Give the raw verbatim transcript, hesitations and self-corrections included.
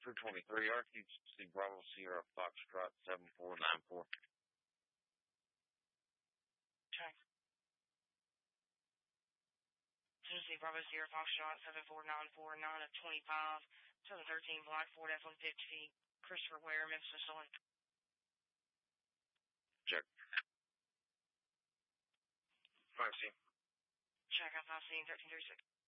two twenty-three, R Q C Bravo Sierra Foxtrot seven four nine four. Check. two C Bravo Sierra Foxtrot seven four nine four, nine of twenty-five, seven thirteen Black Ford F one fifty, Christopher Ware, Memphis, Missouri. Check. five C. Check out five C, thirteen thirty-six.